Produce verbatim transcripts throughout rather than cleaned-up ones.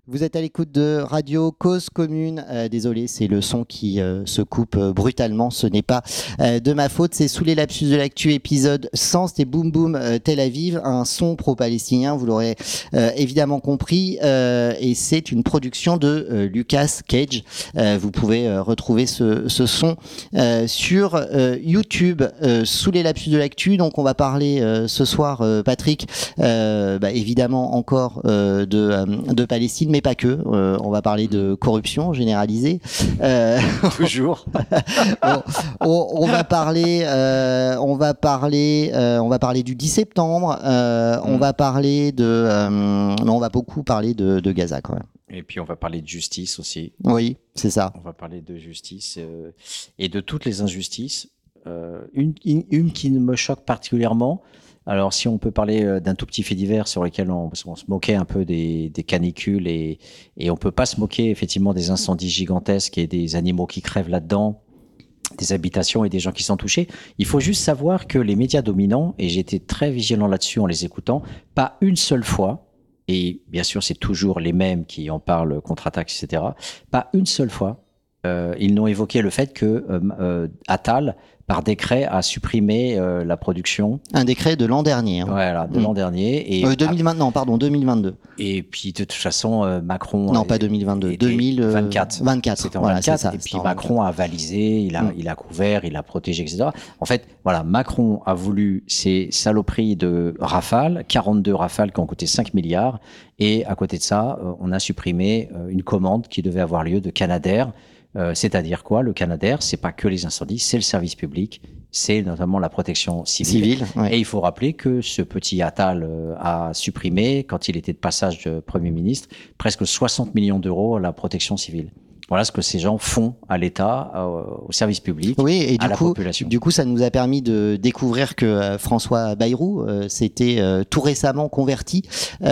Vous êtes à l'écoute de Radio Cause Commune. Euh, désolé, c'est le son qui euh, se coupe euh, brutalement. Ce n'est pas euh, de ma faute. C'est Sous les lapsus de l'actu, épisode cent. C'était Boum Boum euh, Tel Aviv, un son pro-palestinien. Vous l'aurez euh, évidemment compris. Euh, et c'est une production de euh, Lucas Cage. Euh, vous pouvez euh, retrouver ce, ce son euh, sur euh, YouTube. Euh, Sous les lapsus de l'actu. Donc, on va parler euh, ce soir, euh, Patrick, euh, bah, évidemment encore euh, de, euh, de Palestine, mais pas que. Euh, on va parler de corruption généralisée. Euh, Toujours. on, on, on va parler, euh, on va parler, euh, on va parler du dix septembre. Euh, mm. On va parler de, euh, on va beaucoup parler de, de Gaza quand même. Et puis on va parler de justice aussi. Oui, c'est ça. On va parler de justice euh, et de toutes les injustices. Euh, une, une, une qui me choque particulièrement. Alors, si on peut parler d'un tout petit fait divers sur lequel on, on se moquait un peu des, des canicules et, et on peut pas se moquer effectivement des incendies gigantesques et des animaux qui crèvent là-dedans, des habitations et des gens qui sont touchés. Il faut juste savoir que les médias dominants, et j'étais très vigilant là-dessus en les écoutant, pas une seule fois, et bien sûr c'est toujours les mêmes qui en parlent, contre-attaque, et cetera, pas une seule fois, euh, ils n'ont évoqué le fait que euh, euh, Attal, par décret, a supprimé euh, la production. Un décret de l'an dernier. Hein. Voilà, de mmh. l'an dernier. Et euh, deux mille vingt, non, pardon, deux mille vingt-deux. Et puis, de toute façon, euh, Macron... Non, pas deux mille vingt-deux, deux mille vingt-quatre. vingt-quatre, c'était en voilà, vingt-quatre. C'est ça, et puis, Macron a avalisé, il a, mmh. il a couvert, il a protégé, et cetera. En fait, voilà, Macron a voulu ces saloperies de Rafale, quarante-deux Rafales qui ont coûté cinq milliards. Et à côté de ça, euh, on a supprimé euh, une commande qui devait avoir lieu de Canadair. Euh, c'est-à-dire quoi? Le Canadair, c'est pas que les incendies, c'est le service public, c'est notamment la protection civile. Civile, ouais. Et il faut rappeler que ce petit Attal euh, a supprimé, quand il était de passage de Premier ministre, presque soixante millions d'euros à la protection civile. Voilà ce que ces gens font à l'État, euh, au service public, oui, et à du la coup, population. Du coup, ça nous a permis de découvrir que euh, François Bayrou euh, s'était euh, tout récemment converti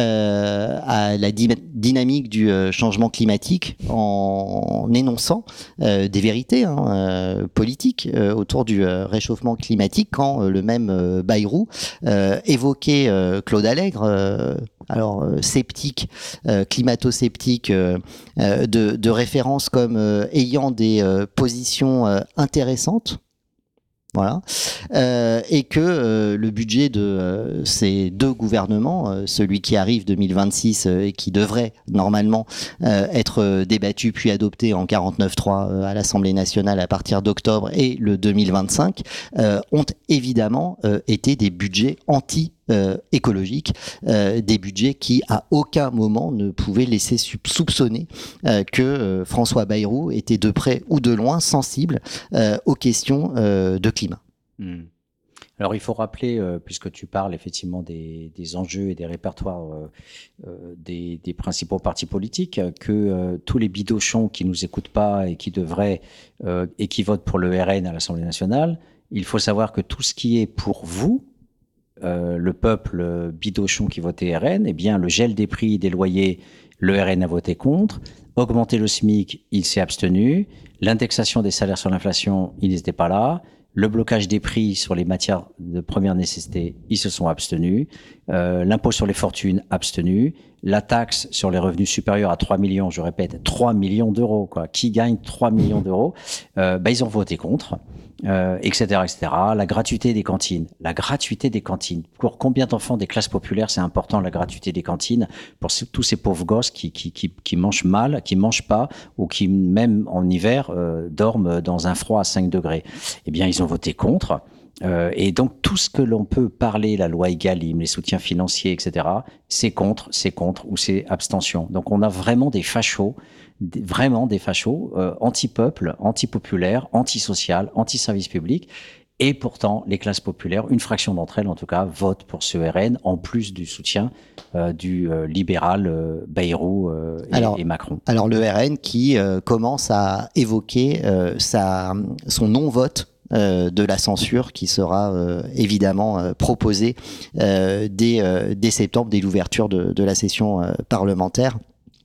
euh, à la di- dynamique du euh, changement climatique en, en énonçant euh, des vérités hein, euh, politiques euh, autour du euh, réchauffement climatique, quand euh, le même euh, Bayrou euh, évoquait euh, Claude Allègre, euh, alors euh, sceptique, euh, climato-sceptique, euh, euh, de, de référence comme euh, ayant des euh, positions euh, intéressantes, voilà, euh, et que euh, le budget de euh, ces deux gouvernements, euh, celui qui arrive deux mille vingt-six euh, et qui devrait normalement euh, être débattu puis adopté en quarante-neuf trois euh, à l'Assemblée nationale à partir d'octobre, et le deux mille vingt-cinq, euh, ont évidemment euh, été des budgets anti Euh, écologiques, euh, des budgets qui à aucun moment ne pouvaient laisser soupçonner euh, que euh, François Bayrou était de près ou de loin sensible euh, aux questions euh, de climat. Mmh. Alors il faut rappeler, euh, puisque tu parles effectivement des, des enjeux et des répertoires euh, euh, des, des principaux partis politiques, que euh, tous les bidochons qui nous écoutent pas et qui devraient euh, et qui votent pour le R N à l'Assemblée nationale, il faut savoir que tout ce qui est pour vous, Euh, le peuple bidochon qui votait R N, eh bien, le gel des prix des loyers, le R N a voté contre. Augmenter le SMIC, il s'est abstenu. L'indexation des salaires sur l'inflation, ils n'étaient pas là. Le blocage des prix sur les matières de première nécessité, ils se sont abstenus. Euh, l'impôt sur les fortunes, abstenu. La taxe sur les revenus supérieurs à trois millions, je répète, trois millions d'euros, quoi. Qui gagne trois millions d'euros? Euh, bah, ils ont voté contre. Euh, et cetera, et cetera. La gratuité des cantines. La gratuité des cantines. Pour combien d'enfants des classes populaires, c'est important, la gratuité des cantines, pour tous ces pauvres gosses qui, qui, qui, qui mangent mal, qui mangent pas, ou qui, même en hiver, euh, dorment dans un froid à cinq degrés. Eh bien, ils ont voté contre. Euh, et donc, tout ce que l'on peut parler, la loi Egalim, les soutiens financiers, et cetera, c'est contre, c'est contre, ou c'est abstention. Donc, on a vraiment des fachos, des, vraiment des fachos, euh, anti-peuple, anti-populaire, anti-social, anti-service public. Et pourtant, les classes populaires, une fraction d'entre elles en tout cas, votent pour ce R N, en plus du soutien euh, du euh, libéral euh, Bayrou euh, et, alors, et Macron. Alors, le R N qui euh, commence à évoquer euh, sa, son non-vote Euh, de la censure qui sera euh, évidemment euh, proposée euh, dès, euh, dès septembre, dès l'ouverture de, de la session euh, parlementaire.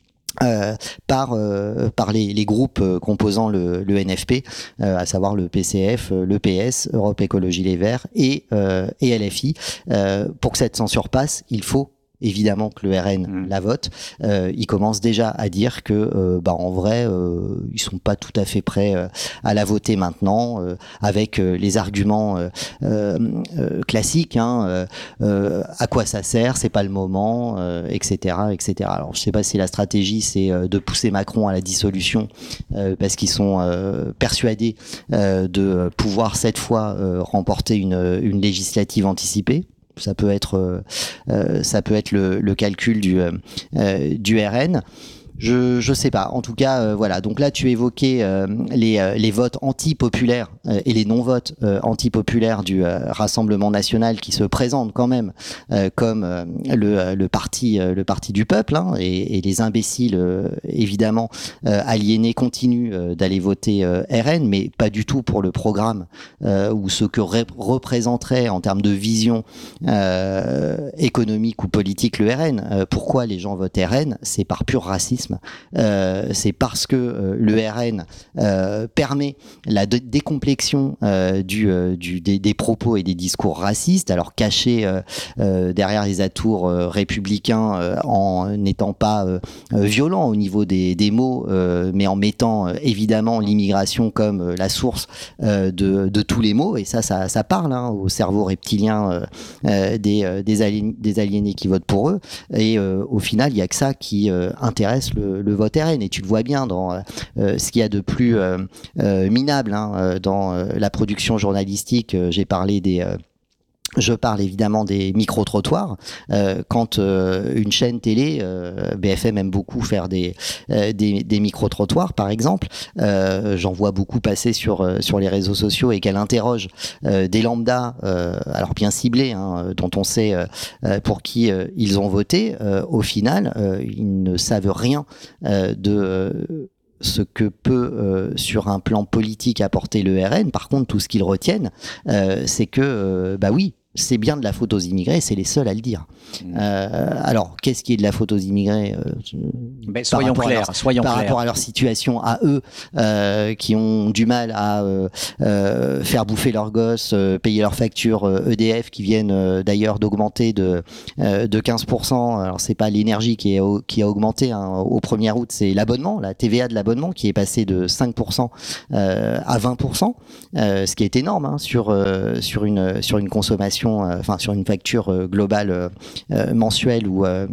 Euh, par euh, par les, les groupes euh, composant le, le N F P, euh, à savoir le P C F, le P S, Europe Écologie Les Verts et, euh, et L F I. Euh, pour que cette censure passe, il faut évidemment que le R N mmh. la vote, euh, ils commencent déjà à dire que euh, bah en vrai euh, ils sont pas tout à fait prêts euh, à la voter maintenant euh, avec euh, les arguments euh, euh, euh, classiques hein, euh, euh, à quoi ça sert, c'est pas le moment, euh, et cetera, et cetera. Alors je sais pas si la stratégie c'est euh, de pousser Macron à la dissolution euh, parce qu'ils sont euh, persuadés euh, de pouvoir cette fois euh, remporter une, une législative anticipée. Ça peut être, euh, ça peut être le, le calcul du, euh, du R N. Je je sais pas. En tout cas, euh, voilà. Donc là, tu évoquais euh, les euh, les votes anti-populaires euh, et les non-votes euh, anti-populaires du euh, Rassemblement national qui se présentent quand même euh, comme euh, le le parti euh, le parti du peuple. Hein, et, et les imbéciles, euh, évidemment euh, aliénés, continuent euh, d'aller voter euh, R N, mais pas du tout pour le programme euh, ou ce que ré- représenterait en termes de vision euh, économique ou politique le R N. Euh, pourquoi les gens votent R N? C'est par pur racisme. Euh, c'est parce que euh, le R N euh, permet la dé- décomplexion euh, du, euh, du, des, des propos et des discours racistes, alors cachés euh, euh, derrière les atours euh, républicains euh, en n'étant pas euh, violents au niveau des, des mots, euh, mais en mettant euh, évidemment l'immigration comme euh, la source euh, de, de tous les maux, et ça, ça, ça parle hein, au cerveau reptilien euh, euh, des, euh, des, aliénés, des aliénés qui votent pour eux, et euh, au final, il n'y a que ça qui euh, intéresse Le, le vote R N, et tu le vois bien dans euh, ce qu'il y a de plus euh, euh, minable hein, dans euh, la production journalistique. Euh, j'ai parlé des euh, Je parle évidemment des micro-trottoirs. Euh, quand euh, une chaîne télé, euh, B F M aime beaucoup faire des, euh, des, des micro-trottoirs, par exemple. Euh, j'en vois beaucoup passer sur, euh, sur les réseaux sociaux et qu'elle interroge euh, des lambdas, euh, alors bien ciblés, hein, dont on sait euh, pour qui euh, ils ont voté. Euh, au final, euh, ils ne savent rien euh, de... Euh, ce que peut, euh, sur un plan politique, apporter le R N. Par contre, tout ce qu'ils retiennent, euh, c'est que, euh, bah oui, c'est bien de la faute aux immigrés, c'est les seuls à le dire. Mmh. Euh, alors, qu'est-ce qui est de la faute aux immigrés euh, ben, Soyons clairs, leur, soyons par clairs. rapport à leur situation, à eux, euh, qui ont du mal à euh, euh, faire bouffer leurs gosses, euh, payer leurs factures euh, E D F, qui viennent euh, d'ailleurs d'augmenter de, euh, de quinze pour cent. Alors, c'est pas l'énergie qui, est au, qui a augmenté hein, au premier août, c'est l'abonnement, la T V A de l'abonnement, qui est passée de cinq pour cent euh, à vingt pour cent, euh, ce qui est énorme hein, sur, euh, sur, une, sur une consommation, enfin sur une facture euh, globale euh, euh, mensuelle ou euh,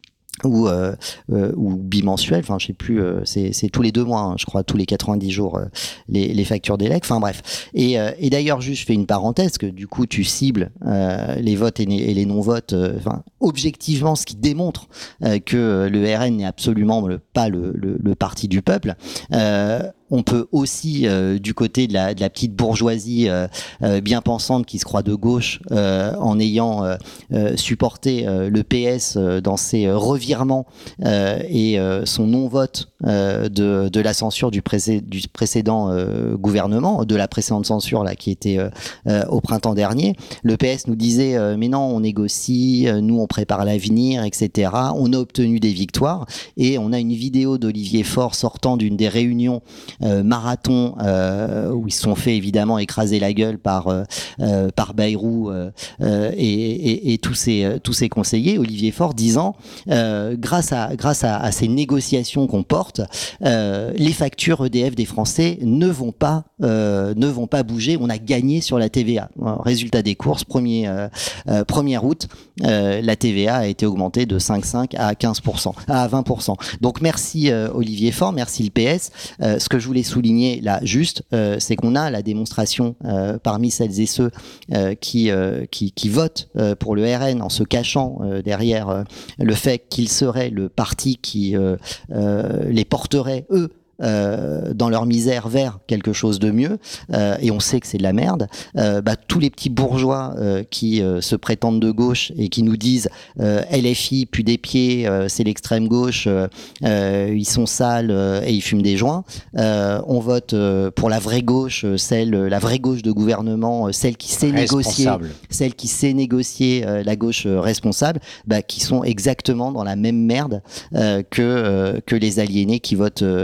ou euh, euh, ou bimensuel, enfin je sais plus, euh, c'est c'est tous les deux mois, hein, je crois, tous les quatre-vingt-dix jours euh, les les factures d'Elec. Enfin bref. Et euh, et d'ailleurs, juste je fais une parenthèse que du coup tu cibles euh, les votes et, et les non-votes. Enfin euh, objectivement, ce qui démontre euh, que le R N n'est absolument le, pas le, le le parti du peuple. Euh, On peut aussi, euh, du côté de la, de la petite bourgeoisie euh, euh, bien pensante qui se croit de gauche, euh, en ayant euh, euh, supporté euh, le P S euh, dans ses euh, revirements euh, et euh, son non-vote euh, de, de la censure du, précé- du précédent euh, gouvernement, de la précédente censure là qui était euh, euh, au printemps dernier. Le P S nous disait euh, mais non, on négocie, euh, nous on prépare l'avenir, et cetera. On a obtenu des victoires et on a une vidéo d'Olivier Faure sortant d'une des réunions Euh, marathon euh, où ils se sont fait évidemment écraser la gueule par euh, euh, par Bayrou euh, euh, et, et, et tous ces euh, tous ces conseillers. Olivier Faure disant euh, grâce à grâce à, à ces négociations qu'on porte, euh, les factures E D F des Français ne vont pas euh, ne vont pas bouger. On a gagné sur la T V A. Alors, résultat des courses, premier euh, euh, premier août, euh, la T V A a été augmentée de cinq virgule cinq à quinze pour cent, à vingt pour cent. Donc merci euh, Olivier Faure, merci le P S. Euh, ce que je voulais souligner là juste, euh, c'est qu'on a la démonstration euh, parmi celles et ceux euh, qui, euh, qui qui votent euh, pour le R N en se cachant euh, derrière euh, le fait qu'il serait le parti qui euh, euh, les porterait eux Euh, dans leur misère vers quelque chose de mieux, euh, et on sait que c'est de la merde. Euh, bah, tous les petits bourgeois euh, qui euh, se prétendent de gauche et qui nous disent euh, L F I pue des pieds, euh, c'est l'extrême gauche, euh, euh, ils sont sales euh, et ils fument des joints. Euh, on vote euh, pour la vraie gauche, celle, la vraie gauche de gouvernement, celle qui sait négocier, celle qui sait négocier, euh, la gauche euh, responsable, bah, qui sont exactement dans la même merde euh, que euh, que les aliénés qui votent euh, qui votent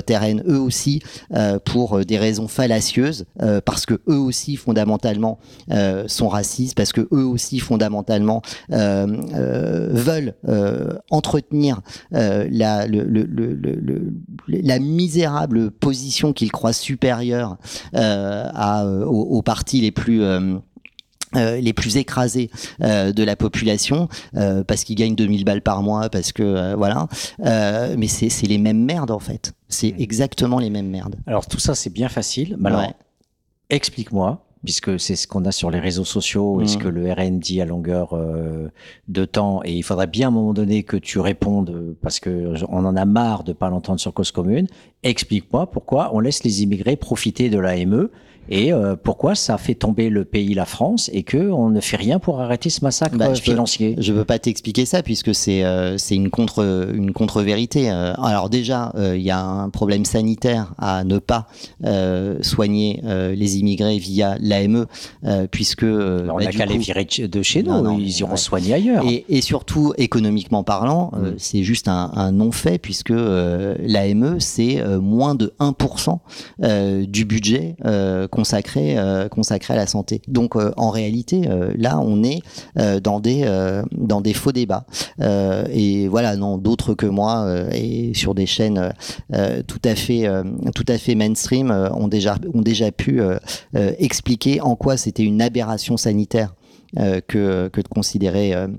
terrain eux aussi euh, pour des raisons fallacieuses, euh, parce que eux aussi fondamentalement euh, sont racistes, parce que eux aussi fondamentalement euh, euh, veulent euh, entretenir euh, la, le, le, le, le, la misérable position qu'ils croient supérieure euh, à, aux, aux partis les plus euh, Euh, les plus écrasés euh, de la population, euh, parce qu'ils gagnent deux mille balles par mois, parce que euh, voilà, euh, mais c'est c'est les mêmes merdes en fait, c'est exactement les mêmes merdes. Alors tout ça c'est bien facile, mais alors Ouais. explique-moi, puisque c'est ce qu'on a sur les réseaux sociaux et Mmh. ce que le R N dit à longueur euh, de temps, et il faudrait bien à un moment donné que tu répondes, parce que on en a marre de pas l'entendre sur Cause Commune. Explique-moi pourquoi on laisse les immigrés profiter de l'A M E et euh, pourquoi ça fait tomber le pays, la France, et que on ne fait rien pour arrêter ce massacre Bah, euh, je peux- financier. Je veux pas t'expliquer ça puisque c'est euh, c'est une contre une contre-vérité. Euh, alors déjà, euh, il y a un problème sanitaire à ne pas euh, soigner euh, les immigrés via l'A M E euh, puisque euh, Ben, on bah, n'a du qu'à les coup- virer de de chez nous, Non, non, ils iront ouais. soigner ailleurs. Et, et surtout, économiquement parlant, euh, Mm. c'est juste un, un non-fait puisque euh, l'A M E, c'est euh, moins de un pour cent euh, du budget euh, consacré, euh, consacré à la santé. Donc, euh, en réalité, euh, là, on est euh, dans, des, euh, dans des faux débats. Euh, et voilà, non, d'autres que moi, euh, et sur des chaînes euh, tout, à fait, euh, tout à fait mainstream, euh, ont, déjà, ont déjà pu euh, euh, expliquer en quoi c'était une aberration sanitaire euh, que, que de considérer euh,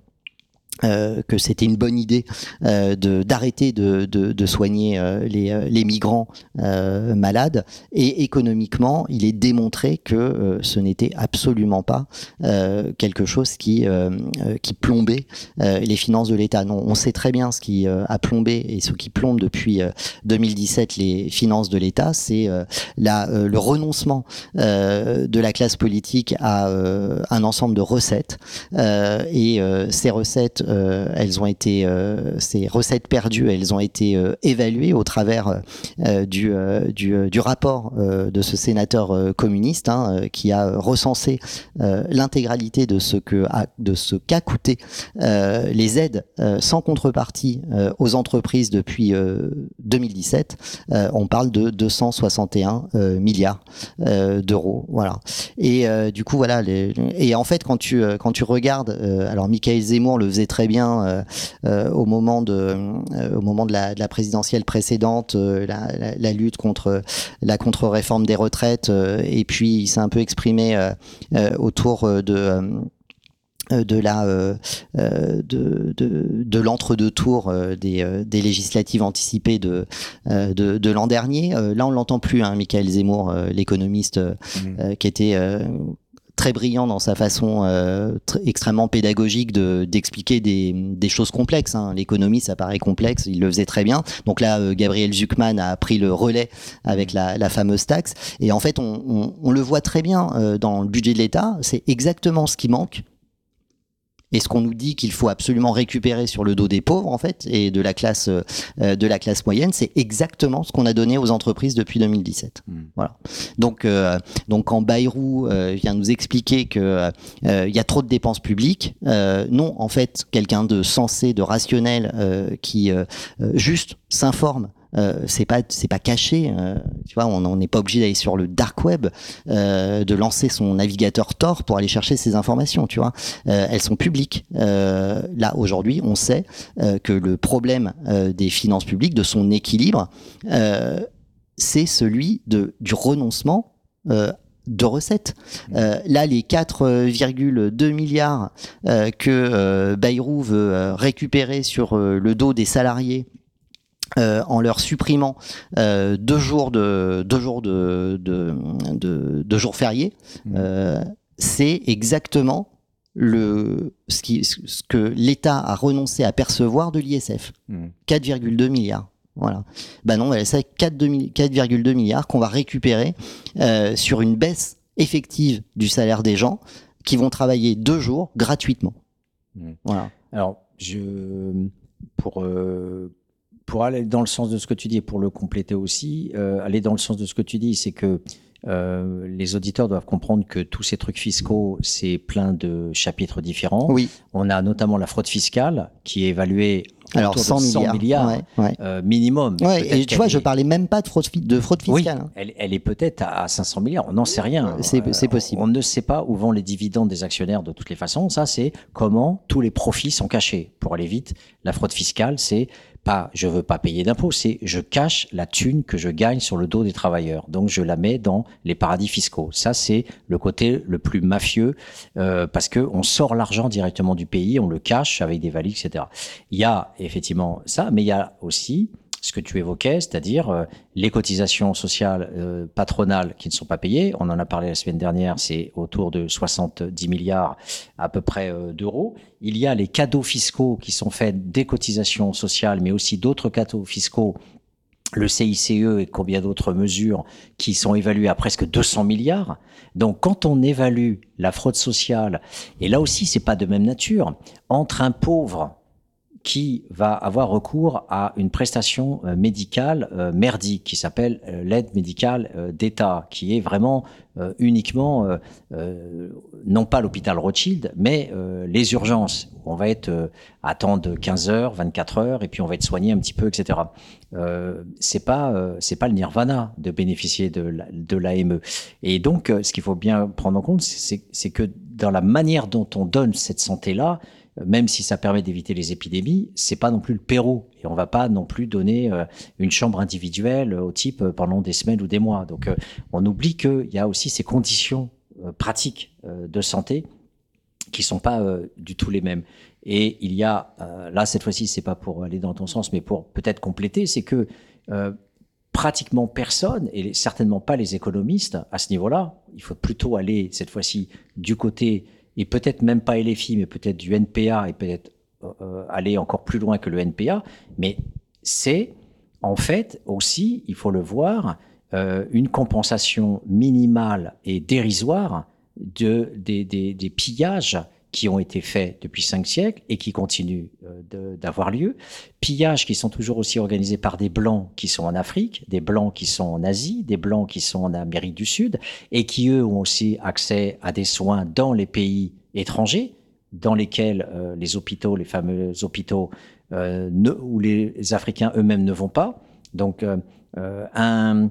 euh, que c'était une bonne idée euh, de d'arrêter de, de, de soigner euh, les, euh, les migrants euh, malades, et économiquement il est démontré que euh, ce n'était absolument pas euh, quelque chose qui, euh, euh, qui plombait euh, les finances de l'État. Non, on sait très bien ce qui euh, a plombé et ce qui plombe depuis euh, deux mille dix-sept les finances de l'État, c'est euh, la, euh, le renoncement euh, de la classe politique à euh, un ensemble de recettes, euh, et euh, ces recettes Euh, elles ont été, euh, ces recettes perdues, elles ont été euh, évaluées au travers euh, du, euh, du, du rapport euh, de ce sénateur euh, communiste hein, euh, qui a recensé euh, l'intégralité de ce que a, de ce qu'a coûté euh, les aides euh, sans contrepartie euh, aux entreprises depuis euh, deux mille dix-sept. Euh, on parle de deux cent soixante et un euh, milliards euh, d'euros. Voilà. Et euh, du coup, voilà. Les, et en fait, quand tu quand tu regardes, euh, alors Michaël Zemmour le faisait très bien euh, euh, au moment de euh, au moment de la, de la présidentielle précédente, euh, la, la, la lutte contre la contre-réforme des retraites, euh, et puis il s'est un peu exprimé euh, euh, autour de euh, de la euh, de, de, de l'entre-deux tours euh, des, euh, des législatives anticipées de, euh, de, de l'an dernier. Euh, là, on l'entend plus, hein, Michaël Zemmour, euh, l'économiste euh, Mmh. euh, qui était euh, très brillant dans sa façon euh, très, extrêmement pédagogique de d'expliquer des, des choses complexes. Hein. L'économie, ça paraît complexe, il le faisait très bien. Donc là, euh, Gabriel Zucman a pris le relais avec la, la fameuse taxe. Et en fait, on, on, on le voit très bien euh, dans le budget de l'État, c'est exactement ce qui manque. Et ce qu'on nous dit qu'il faut absolument récupérer sur le dos des pauvres, en fait, et de la classe, euh, de la classe moyenne, c'est exactement ce qu'on a donné aux entreprises depuis deux mille dix-sept. Mmh. Voilà. Donc, euh, donc quand Bayrou euh, vient nous expliquer que euh, il y a trop de dépenses publiques, euh, non, en fait, quelqu'un de sensé, de rationnel, euh, qui euh, juste s'informe. Euh, c'est pas c'est pas caché, euh, tu vois, on n'est pas obligé d'aller sur le dark web, euh, de lancer son navigateur Tor pour aller chercher ces informations, tu vois. Euh, elles sont publiques. Euh, là aujourd'hui, on sait euh, que le problème euh, des finances publiques, de son équilibre, euh, c'est celui de du renoncement euh, de recettes. Euh, là, les quatre virgule deux milliards euh, que euh, Bayrou veut euh, récupérer sur euh, le dos des salariés, Euh, en leur supprimant euh, deux jours de deux jours de de, de, de jours fériés, mmh. euh, c'est exactement le ce qui ce que l'État a renoncé à percevoir de l'I S F. Mmh. quatre virgule deux milliards. Voilà. Ben non, c'est quatre virgule deux milliards qu'on va récupérer euh, sur une baisse effective du salaire des gens qui vont travailler deux jours gratuitement. Mmh. Voilà. Alors, je pour euh... Pour aller dans le sens de ce que tu dis et pour le compléter aussi, euh, aller dans le sens de ce que tu dis, c'est que euh, les auditeurs doivent comprendre que tous ces trucs fiscaux, c'est plein de chapitres différents. Oui. On a notamment la fraude fiscale qui est évaluée Alors autour cent de cent milliards, milliards ouais, ouais. Euh, minimum. Ouais, et tu vois, est... je parlais même pas de fraude, de fraude fiscale. Oui, hein. elle, elle est peut-être à cinq cents milliards, on n'en sait rien. C'est, c'est possible. On, on ne sait pas où vont les dividendes des actionnaires de toutes les façons. Ça, c'est comment tous les profits sont cachés. Pour aller vite, la fraude fiscale, c'est pas je veux pas payer d'impôts, c'est je cache la thune que je gagne sur le dos des travailleurs. Donc je la mets dans les paradis fiscaux. Ça, c'est le côté le plus mafieux euh, parce que on sort l'argent directement du pays, on le cache avec des valises, et cetera. Il y a effectivement ça, mais il y a aussi ce que tu évoquais, c'est-à-dire euh, les cotisations sociales euh, patronales qui ne sont pas payées. On en a parlé la semaine dernière, c'est autour de soixante-dix milliards à peu près euh, d'euros. Il y a les cadeaux fiscaux qui sont faits des cotisations sociales, mais aussi d'autres cadeaux fiscaux, le C I C E et combien d'autres mesures qui sont évaluées à presque deux cents milliards. Donc quand on évalue la fraude sociale, et là aussi c'est pas de même nature, entre un pauvre qui va avoir recours à une prestation euh, médicale euh, merdique qui s'appelle euh, l'aide médicale euh, d'État, qui est vraiment euh, uniquement, euh, euh, non pas l'hôpital Rothschild, mais euh, les urgences. On va être euh, attendre quinze heures, vingt-quatre heures, et puis on va être soigné un petit peu, et cetera. Euh, c'est pas, euh, c'est pas le nirvana de bénéficier de, la, de l'A M E. Et donc, euh, ce qu'il faut bien prendre en compte, c'est, c'est que dans la manière dont on donne cette santé-là, même si ça permet d'éviter les épidémies, c'est pas non plus le Pérou. Et on va pas non plus donner euh, une chambre individuelle au type euh, pendant des semaines ou des mois. Donc, euh, on oublie qu'il y a aussi ces conditions euh, pratiques euh, de santé qui sont pas euh, du tout les mêmes. Et il y a, euh, là, cette fois-ci, c'est pas pour aller dans ton sens, mais pour peut-être compléter, c'est que euh, pratiquement personne, et certainement pas les économistes, à ce niveau-là, il faut plutôt aller, cette fois-ci, du côté et peut-être même pas L F I, mais peut-être du N P A et peut-être euh, aller encore plus loin que le N P A. Mais c'est en fait aussi, il faut le voir, euh, une compensation minimale et dérisoire de, des, des, des pillages qui ont été faits depuis cinq siècles et qui continuent euh, de, d'avoir lieu. Pillages qui sont toujours aussi organisés par des Blancs qui sont en Afrique, des Blancs qui sont en Asie, des Blancs qui sont en Amérique du Sud et qui, eux, ont aussi accès à des soins dans les pays étrangers, dans lesquels euh, les hôpitaux, les fameux hôpitaux, euh, ne, où les Africains eux-mêmes ne vont pas. Donc, euh, euh, un,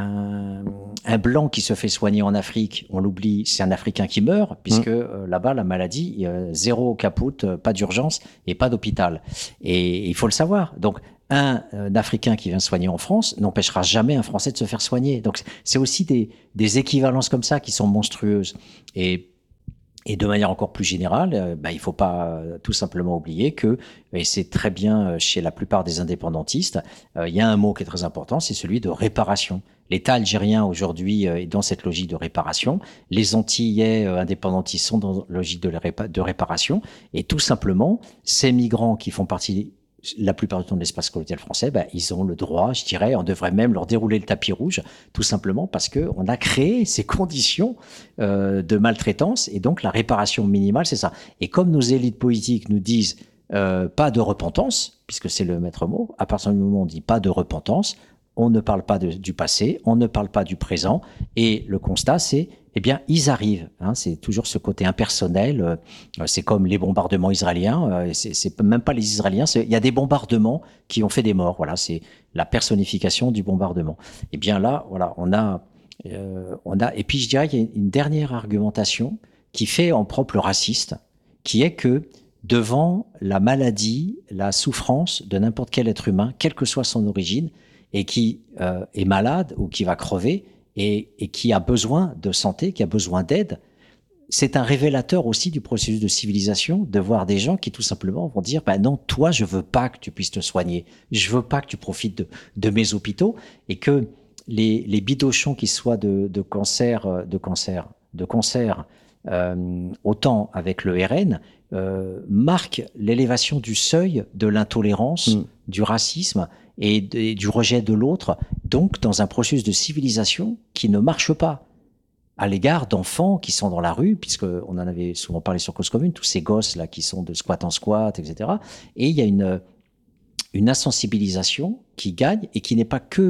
un, un blanc qui se fait soigner en Afrique, on l'oublie, c'est un Africain qui meurt, puisque mmh. euh, là-bas, la maladie, euh, zéro caput, euh, pas d'urgence et pas d'hôpital. Et il faut le savoir. Donc, un, un Africain qui vient soigner en France n'empêchera jamais un Français de se faire soigner. Donc, c'est aussi des, des équivalences comme ça qui sont monstrueuses. Et Et de manière encore plus générale, euh, bah, il ne faut pas euh, tout simplement oublier que, et c'est très bien chez la plupart des indépendantistes, euh, il y a un mot qui est très important, c'est celui de réparation. L'État algérien aujourd'hui euh, est dans cette logique de réparation. Les Antillais euh, indépendantistes sont dans la logique de, répa- de réparation. Et tout simplement, ces migrants qui font partie la plupart du temps de l'espace colonial français, ben, ils ont le droit, je dirais, on devrait même leur dérouler le tapis rouge, tout simplement parce que on a créé ces conditions euh, de maltraitance et donc la réparation minimale, c'est ça. Et comme nos élites politiques nous disent euh, pas de repentance, puisque c'est le maître mot, à partir du moment où on dit pas de repentance, on ne parle pas de, du passé, on ne parle pas du présent, et le constat, c'est, eh bien, ils arrivent. Hein, c'est toujours ce côté impersonnel. Euh, c'est comme les bombardements israéliens. Euh, c'est, c'est même pas les Israéliens. Il y a des bombardements qui ont fait des morts. Voilà, c'est la personnification du bombardement. Eh bien là, voilà, on a, euh, on a. Et puis je dirais qu'il y a une dernière argumentation qui fait en propre le raciste, qui est que devant la maladie, la souffrance de n'importe quel être humain, quelle que soit son origine, et qui euh, est malade ou qui va crever et, et qui a besoin de santé, qui a besoin d'aide, c'est un révélateur aussi du processus de civilisation de voir des gens qui tout simplement vont dire ben non, toi, je veux pas que tu puisses te soigner, je veux pas que tu profites de, de mes hôpitaux, et que les, les bidochons qui soient de, de cancer, de cancer, de cancer, euh, autant avec le R N, euh, marquent l'élévation du seuil de l'intolérance, mmh. du racisme et, de, et du rejet de l'autre, donc dans un processus de civilisation qui ne marche pas à l'égard d'enfants qui sont dans la rue, puisqu'on en avait souvent parlé sur Cause Commune, tous ces gosses-là qui sont de squat en squat, et cetera. Et il y a une, une insensibilisation qui gagne et qui n'est pas que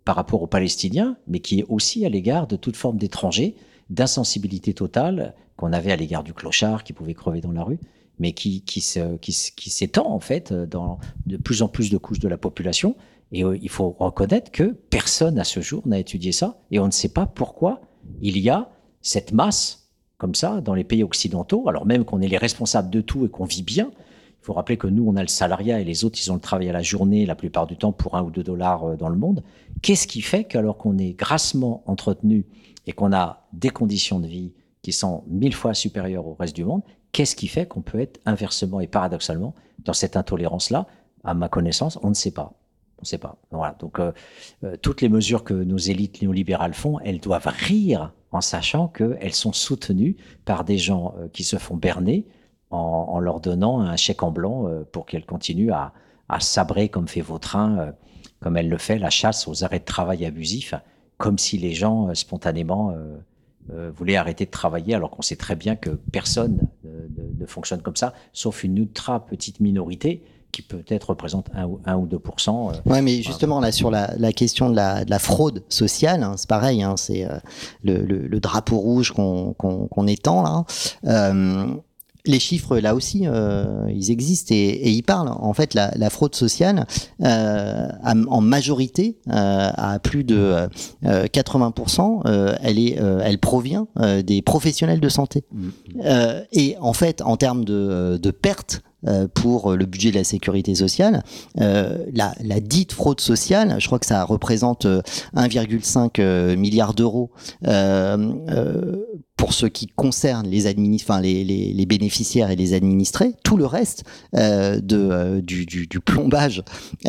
par rapport aux Palestiniens, mais qui est aussi à l'égard de toute forme d'étrangers, d'insensibilité totale qu'on avait à l'égard du clochard qui pouvait crever dans la rue, mais qui, qui, se, qui, qui s'étend en fait dans de plus en plus de couches de la population. Et euh, il faut reconnaître que personne à ce jour n'a étudié ça, et on ne sait pas pourquoi il y a cette masse comme ça dans les pays occidentaux, alors même qu'on est les responsables de tout et qu'on vit bien. Il faut rappeler que nous, on a le salariat et les autres, ils ont le travail à la journée, la plupart du temps pour un ou deux dollars dans le monde. Qu'est-ce qui fait qu'alors qu'on est grassement entretenu et qu'on a des conditions de vie qui sont mille fois supérieures au reste du monde, qu'est-ce qui fait qu'on peut être inversement et paradoxalement dans cette intolérance-là? À ma connaissance, on ne sait pas. On ne sait pas. Voilà. Donc, euh, euh, toutes les mesures que nos élites néolibérales font, elles doivent rire en sachant qu'elles sont soutenues par des gens euh, qui se font berner en, en leur donnant un chèque en blanc euh, pour qu'elles continuent à, à sabrer comme fait Vautrin, euh, comme elle le fait, la chasse aux arrêts de travail abusifs, comme si les gens euh, spontanément euh, euh, voulaient arrêter de travailler, alors qu'on sait très bien que personne ne, ne, ne fonctionne comme ça, sauf une ultra petite minorité qui peut-être représente un ou, un ou deux pour cent. Euh, ouais, mais justement, là, sur la, la question de la, de la fraude sociale, hein, c'est pareil, hein, c'est euh, le, le, le drapeau rouge qu'on, qu'on, qu'on étend, là. Euh, les chiffres, là aussi, euh, ils existent et, et ils parlent. En fait, la, la fraude sociale, euh, a, en majorité, euh, à plus de euh, quatre-vingts pour cent, euh, elle, est, euh, elle provient euh, des professionnels de santé. Mmh. Euh, et en fait, en termes de, de pertes, Euh, pour le budget de la sécurité sociale, euh, la, la dite fraude sociale, je crois que ça représente un virgule cinq milliard d'euros euh, euh, pour ce qui concerne les, administ- enfin, les, les, les bénéficiaires et les administrés. Tout le reste euh, de, euh, du, du, du plombage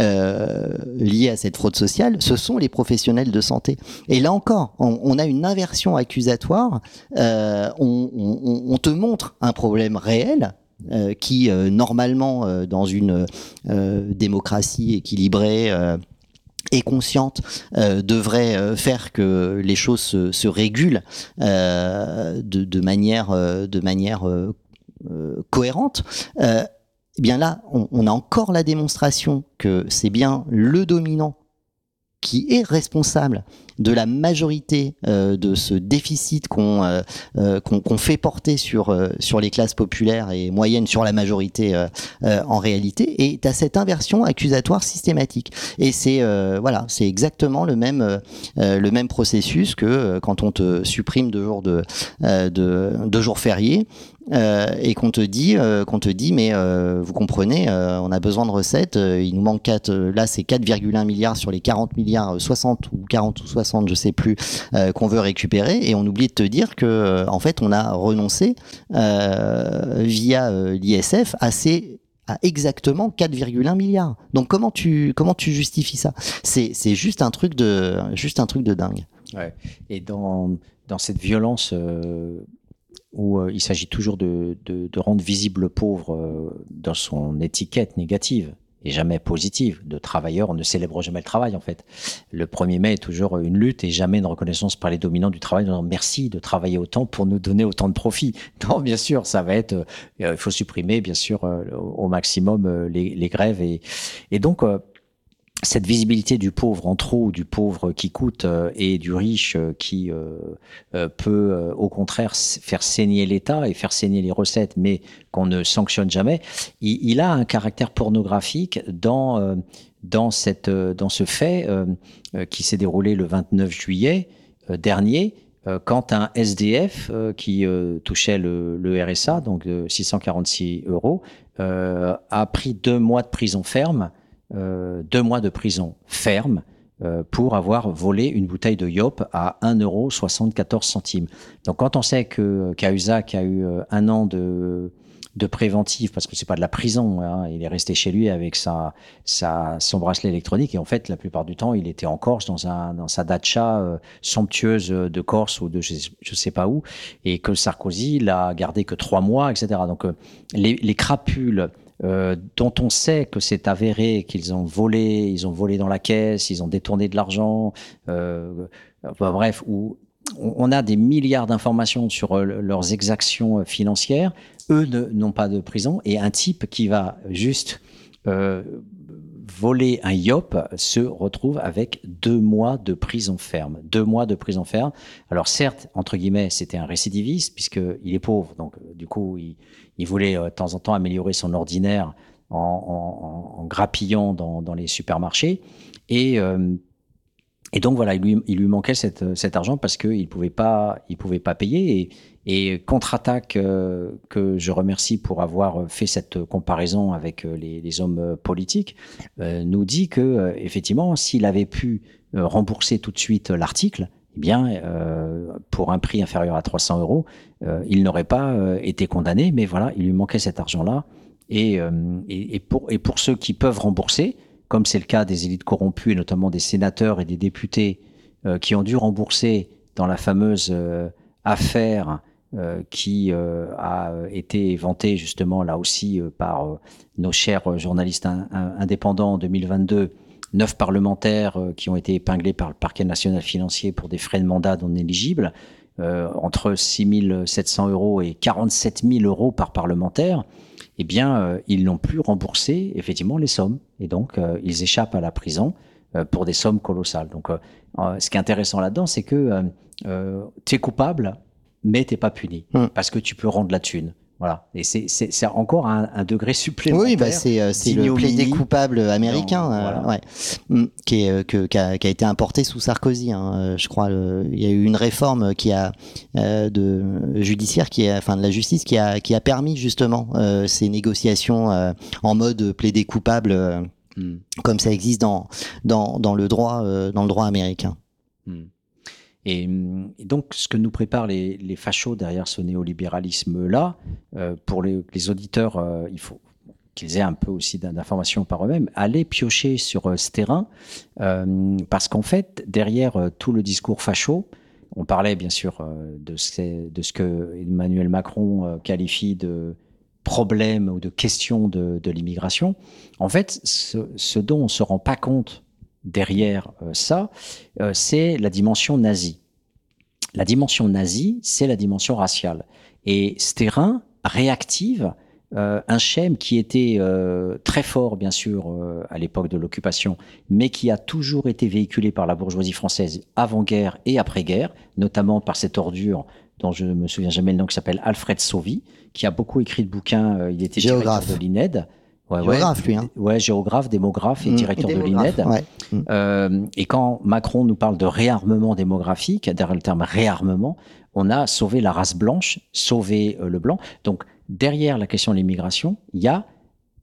euh, lié à cette fraude sociale, ce sont les professionnels de santé. Et là encore, on, on a une inversion accusatoire, euh, on, on, on te montre un problème réel, Euh, qui euh, normalement euh, dans une euh, démocratie équilibrée euh, et consciente euh, devrait euh, faire que les choses se, se régulent euh, de, de manière, euh, de manière euh, euh, cohérente. Euh, eh bien là, on, on a encore la démonstration que c'est bien le dominant qui est responsable de la majorité euh, de ce déficit qu'on, euh, euh, qu'on, qu'on fait porter sur, euh, sur les classes populaires et moyennes, sur la majorité euh, euh, en réalité, et tu as cette inversion accusatoire systématique. Et c'est, euh, voilà, c'est exactement le même, euh, le même processus que euh, quand on te supprime deux jours, de, euh, de, deux jours fériés, Euh, et qu'on te dit, euh, qu'on te dit, mais euh, vous comprenez, euh, on a besoin de recettes, euh, il nous manque quatre, euh, là c'est quatre virgule un milliards sur les quarante milliards, soixante ou quarante ou soixante, je sais plus, euh, qu'on veut récupérer, et on oublie de te dire que, euh, en fait, on a renoncé euh, via euh, l'I S F à ces à exactement quatre virgule un milliards. Donc comment tu comment tu justifies ça? C'est c'est juste un truc de juste un truc de dingue. Ouais. Et dans dans cette violence euh... où euh, il s'agit toujours de, de, de rendre visible le pauvre euh, dans son étiquette négative et jamais positive. De travailleur, on ne célèbre jamais le travail en fait. Le premier mai est toujours une lutte et jamais une reconnaissance par les dominants du travail. Non, merci de travailler autant pour nous donner autant de profit. Non, bien sûr, ça va être... Il euh, faut supprimer bien sûr euh, au maximum euh, les, les grèves. Et, et donc... Euh, cette visibilité du pauvre en trop, du pauvre qui coûte euh, et du riche euh, qui euh, euh, peut euh, au contraire faire saigner l'État et faire saigner les recettes, mais qu'on ne sanctionne jamais, il, il a un caractère pornographique dans, euh, dans, cette, euh, dans ce fait euh, euh, qui s'est déroulé le vingt-neuf juillet euh, dernier, euh, quand un S D F euh, qui euh, touchait le, le R S A, donc de six cent quarante-six euros, euh, a pris deux mois de prison ferme. Euh, deux mois de prison ferme euh, pour avoir volé une bouteille de Yop à un euro soixante-quatorze centimes. Donc quand on sait que Cahuzac a eu un an de, de préventive, parce que c'est pas de la prison, hein, il est resté chez lui avec sa, sa, son bracelet électronique, et en fait la plupart du temps il était en Corse dans, un, dans sa datcha euh, somptueuse de Corse ou de je, je sais pas où, et que Sarkozy l'a gardé que trois mois, et cetera. Donc euh, les, les crapules Euh, dont on sait que c'est avéré qu'ils ont volé, ils ont volé dans la caisse, ils ont détourné de l'argent, euh, enfin, bref, où on a des milliards d'informations sur euh, leurs exactions financières, eux ne, n'ont pas de prison, et un type qui va juste euh, voler un yop se retrouve avec deux mois de prison ferme. Deux mois de prison ferme. Alors certes, entre guillemets, c'était un récidiviste puisqu'il est pauvre. Donc du coup, il, il voulait euh, de temps en temps améliorer son ordinaire en, en, en grappillant dans, dans les supermarchés. Et, euh, et donc voilà, il lui, il lui manquait cette, cet argent parce qu'il ne pouvait pas, il pouvait pas payer. Et, Et contre-attaque, euh, que je remercie pour avoir fait cette comparaison avec les, les hommes politiques, euh, nous dit que euh, effectivement, s'il avait pu euh, rembourser tout de suite l'article, eh bien, euh, pour un prix inférieur à trois cents euros, euh, il n'aurait pas euh, été condamné. Mais voilà, il lui manquait cet argent-là. Et, euh, et, et, pour, et pour ceux qui peuvent rembourser, comme c'est le cas des élites corrompues et notamment des sénateurs et des députés euh, qui ont dû rembourser dans la fameuse euh, affaire Euh, qui euh, a été vanté justement là aussi euh, par euh, nos chers journalistes in, in, indépendants en deux mille vingt-deux, neuf parlementaires euh, qui ont été épinglés par le parquet national financier pour des frais de mandat non éligibles, euh, entre six mille sept cents euros et quarante-sept mille euros par parlementaire. Eh bien, euh, ils n'ont plus remboursé effectivement les sommes et donc euh, ils échappent à la prison euh, pour des sommes colossales. Donc, euh, euh, ce qui est intéressant là-dedans, c'est que euh, euh, tu es coupable, mais t'es pas puni mmh. parce que tu peux rendre la thune. Voilà. Et c'est, c'est, c'est encore un, un degré supplémentaire. Oui, bah c'est, c'est le plaidé coupable américain, non, voilà. euh, ouais, mmh, qui, est, que, qui, a, qui a été importé sous Sarkozy. Hein, je crois. Le, il y a eu une réforme qui a euh, de judiciaire, qui a, enfin de la justice, qui a, qui a permis justement euh, ces négociations euh, en mode plaidé coupable, euh, mmh. comme ça existe dans dans dans le droit euh, dans le droit américain. Mmh. Et, et donc, ce que nous préparent les, les fachos derrière ce néolibéralisme-là, euh, pour les, les auditeurs, euh, il faut qu'ils aient un peu aussi d'informations par eux-mêmes, aller piocher sur euh, ce terrain, euh, parce qu'en fait, derrière euh, tout le discours facho, on parlait bien sûr euh, de, ce, de ce que Emmanuel Macron euh, qualifie de problème ou de question de, de l'immigration. En fait, ce, ce dont on ne se rend pas compte derrière euh, ça, euh, c'est la dimension nazie. La dimension nazie, c'est la dimension raciale. Et ce terrain réactive euh, un schème qui était euh, très fort, bien sûr, euh, à l'époque de l'occupation, mais qui a toujours été véhiculé par la bourgeoisie française avant-guerre et après-guerre, notamment par cette ordure dont je ne me souviens jamais le nom, qui s'appelle Alfred Sauvy, qui a beaucoup écrit de bouquins. Euh, il était géographe directeur de l'I N E D. Ouais, géographe, ouais, lui. Hein. Ouais, géographe, démographe et mmh, directeur de l'I N E D. Ouais. Euh, et quand Macron nous parle de réarmement démographique, derrière le terme réarmement, on a sauvé la race blanche, sauvé euh, le blanc. Donc, derrière la question de l'immigration, il y a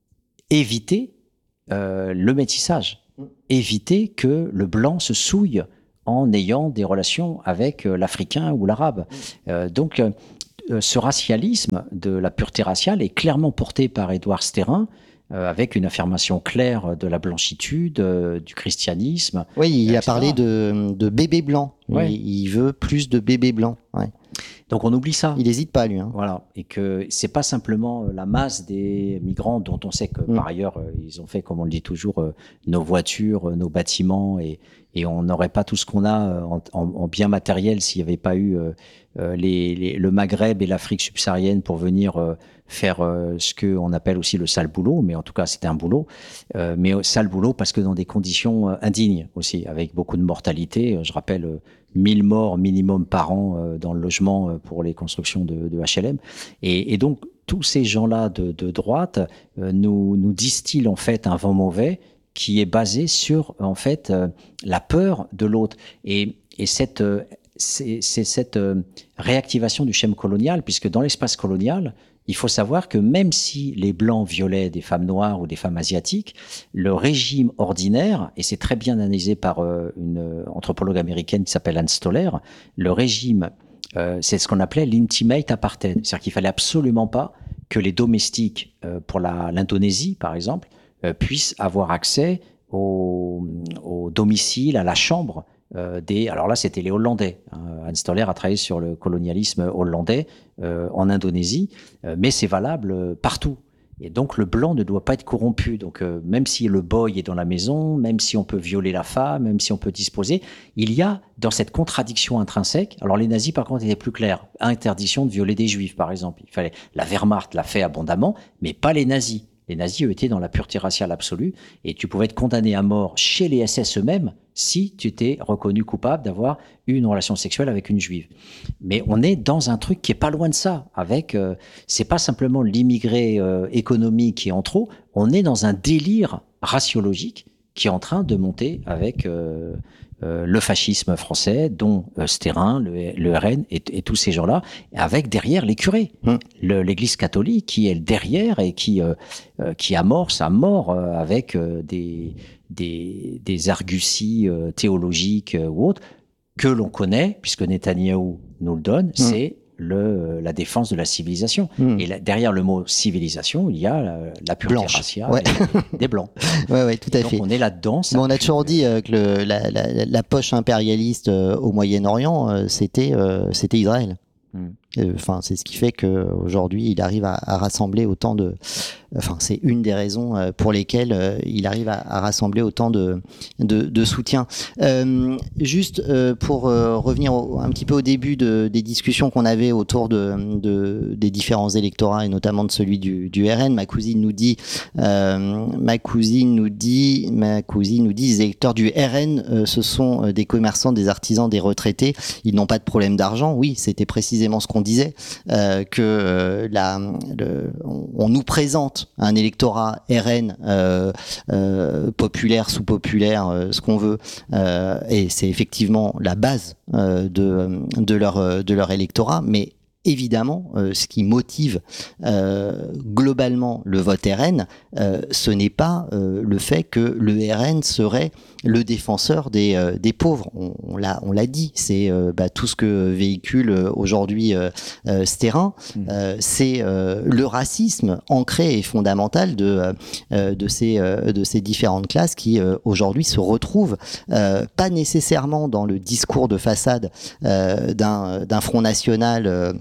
éviter euh, le métissage, mmh. éviter que le blanc se souille en ayant des relations avec euh, l'Africain ou l'Arabe. Mmh. Euh, donc, euh, ce racialisme de la pureté raciale est clairement porté par Édouard Stérin, euh, avec une affirmation claire de la blanchitude, euh, du christianisme. Oui, il et a cetera. parlé de, de bébés blancs. Ouais. Il, il veut plus de bébés blancs. Ouais. Donc on oublie ça. Il n'hésite pas, lui. Hein. Voilà, et que c'est pas simplement la masse des migrants dont on sait que mmh. par ailleurs ils ont fait, comme on le dit toujours, nos voitures, nos bâtiments, et, et on n'aurait pas tout ce qu'on a en, en, en biens matériels s'il n'y avait pas eu euh, les, les, le Maghreb et l'Afrique subsaharienne pour venir euh, faire euh, ce qu'on appelle aussi le sale boulot, mais en tout cas c'était un boulot, euh, mais sale boulot parce que dans des conditions euh, indignes aussi, avec beaucoup de mortalité. Je rappelle euh, mille morts minimum par an euh, dans le logement euh, pour les constructions de, de H L M. Et, et donc, tous ces gens-là de, de droite euh, nous, nous distillent en fait un vent mauvais qui est basé sur en fait euh, la peur de l'autre. Et, et cette, euh, c'est, c'est cette euh, réactivation du schème colonial, puisque dans l'espace colonial, il faut savoir que même si les Blancs violaient des femmes noires ou des femmes asiatiques, le régime ordinaire, et c'est très bien analysé par euh, une anthropologue américaine qui s'appelle Anne Stoller, le régime, euh, c'est ce qu'on appelait l'intimate apartheid. C'est-à-dire qu'il fallait absolument pas que les domestiques, euh, pour la, l'Indonésie par exemple, euh, puissent avoir accès au, au domicile, à la chambre, Euh, des, alors là, c'était les Hollandais. Hein. Anne Stoller a travaillé sur le colonialisme hollandais euh, en Indonésie, euh, mais c'est valable partout. Et donc, le blanc ne doit pas être corrompu. Donc, euh, même si le boy est dans la maison, même si on peut violer la femme, même si on peut disposer, il y a dans cette contradiction intrinsèque. Alors, les nazis, par contre, étaient plus clairs. Interdiction de violer des juifs, par exemple. Il fallait, la Wehrmacht l'a fait abondamment, mais pas les nazis. Les nazis, eux, étaient dans la pureté raciale absolue, et tu pouvais être condamné à mort chez les S S eux-mêmes si tu étais reconnu coupable d'avoir eu une relation sexuelle avec une juive. Mais on est dans un truc qui est pas loin de ça. Avec, euh, c'est pas simplement l'immigré euh, économique qui est en trop, on est dans un délire raciologique qui est en train de monter avec euh, euh, le fascisme français, dont euh, Stérin, le, le R N et, et tous ces gens-là, avec derrière les curés, mmh. le, l'Église catholique qui est derrière et qui euh, euh, qui amorce à mort euh, avec euh, des des des arguties euh, théologiques euh, ou autres que l'on connaît, puisque Netanyahou nous le donne, mmh. c'est Le, la défense de la civilisation. Mmh. Et là, derrière le mot civilisation, il y a la, la pureté Blanche. raciale Ouais. des, des blancs. Ouais, ouais, tout à donc fait. On est là-dedans. Mais on a toujours dit euh, que le, la, la, la poche impérialiste euh, au Moyen-Orient, euh, c'était, euh, c'était Israël. Enfin, mmh. c'est ce qui fait qu'aujourd'hui, il arrive à, à rassembler autant de... Enfin, c'est une des raisons pour lesquelles euh, il arrive à, à rassembler autant de, de, de soutien. Euh, juste euh, pour euh, revenir au, un petit peu au début de, des discussions qu'on avait autour de, de, des différents électorats, et notamment de celui du, du R N, ma cousine nous dit... Euh, ma cousine nous dit... Ma cousine nous dit, les électeurs du R N, euh, ce sont des commerçants, des artisans, des retraités. Ils n'ont pas de problème d'argent. Oui, c'était précisément ce qu'on disait, euh, que euh, la, le, on, on nous présente un électorat R N euh, euh, populaire, sous-populaire, euh, ce qu'on veut, euh, et c'est effectivement la base euh, de, de, leur, de leur électorat, mais évidemment, euh, ce qui motive euh, globalement le vote R N, euh, ce n'est pas euh, le fait que le R N serait le défenseur des, euh, des pauvres. On, on, l'a, on l'a dit, c'est euh, bah, tout ce que véhicule aujourd'hui euh, euh, Stérin, euh, c'est euh, le racisme ancré et fondamental de, euh, de, ces, euh, de ces différentes classes qui euh, aujourd'hui se retrouvent euh, pas nécessairement dans le discours de façade euh, d'un, d'un Front National euh,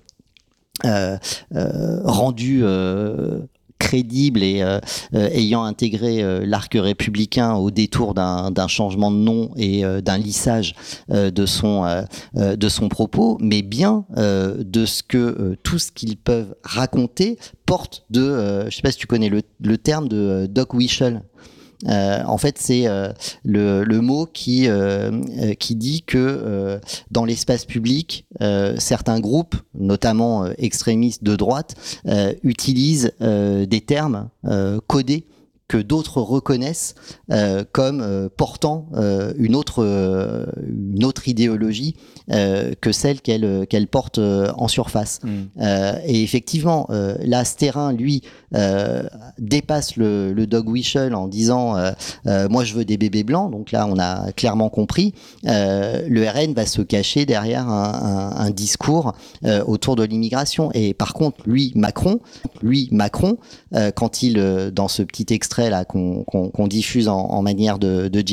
Euh, euh, rendu euh, crédible et euh, euh, ayant intégré euh, l'arc républicain au détour d'un, d'un changement de nom et euh, d'un lissage euh, de son euh, euh, de son propos, mais bien euh, de ce que euh, tout ce qu'ils peuvent raconter porte de, euh, je sais pas si tu connais le, le terme de euh, Doc Wichel. Euh, en fait, c'est euh, le, le mot qui, euh, euh, qui dit que euh, dans l'espace public, euh, certains groupes, notamment euh, extrémistes de droite, euh, utilisent euh, des termes euh, codés que d'autres reconnaissent euh, comme euh, portant euh, une autre euh, une autre idéologie euh, que celle qu'elle qu'elle porte euh, en surface. Mmh. Euh, et effectivement, euh, là, Stérin, lui, euh, dépasse le, le Doc Wichel en disant euh, euh, moi je veux des bébés blancs. Donc là, on a clairement compris. Euh, le R N va se cacher derrière un, un, un discours euh, autour de l'immigration. Et par contre, lui, Macron, lui, Macron, euh, quand il, euh, dans ce petit extrait là qu'on, qu'on, qu'on diffuse en, en manière de, de